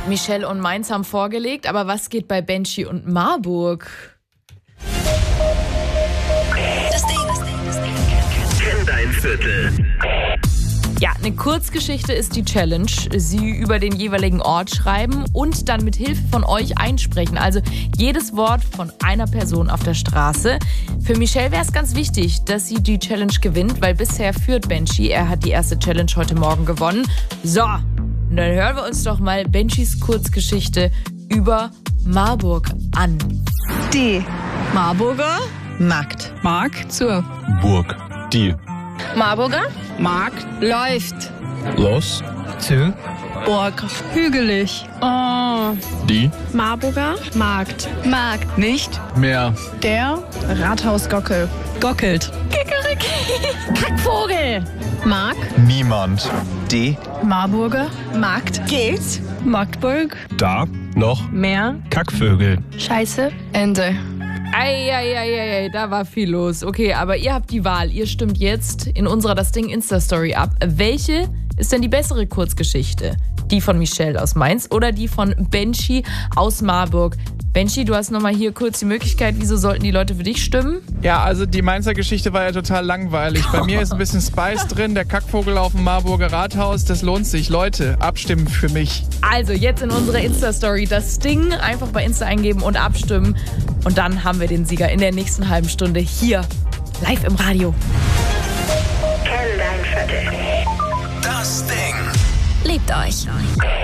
Michelle und Mainz haben vorgelegt, aber was geht bei Benji und Marburg? Das Ding. Kenn dein Viertel. Ja, eine Kurzgeschichte ist die Challenge. Sie über den jeweiligen Ort schreiben und dann mit Hilfe von euch einsprechen. Also jedes Wort von einer Person auf der Straße. Für Michelle wäre es ganz wichtig, dass sie die Challenge gewinnt, weil bisher führt Benji. Er hat die erste Challenge heute Morgen gewonnen. So, und dann hören wir uns doch mal Benjis Kurzgeschichte über Marburg an. Die Marburger Markt. Mark zur Burg. Die. Marburger Markt läuft. Los. Zu Burg hügelig. Oh. Die. Marburger Markt nicht Meer. der Rathausgockel gockelt. Kikeriki. Kackvogel. Mark Niemand. Die. Marburger Markt geht. Magdeburg Da. Noch. Meer Kackvögel. Scheiße Ende. Eieieiei, da war viel los. Okay, aber ihr habt die Wahl. Ihr stimmt jetzt in unserer Das Ding Insta-Story ab. Welche ist denn die bessere Kurzgeschichte? Die von Michelle aus Mainz oder die von Benji aus Marburg? Benji, du hast nochmal hier kurz die Möglichkeit. Wieso sollten die Leute für dich stimmen? Ja, also die Mainzer Geschichte war ja total langweilig. Bei mir ist ein bisschen Spice drin, der Kackvogel auf dem Marburger Rathaus. Das lohnt sich. Leute, abstimmen für mich. Also jetzt in unserer Insta-Story das Ding einfach bei Insta eingeben und abstimmen. Und dann haben wir den Sieger in der nächsten halben Stunde hier live im Radio. Kenn dein Viertel. Das Ding. Liebt euch.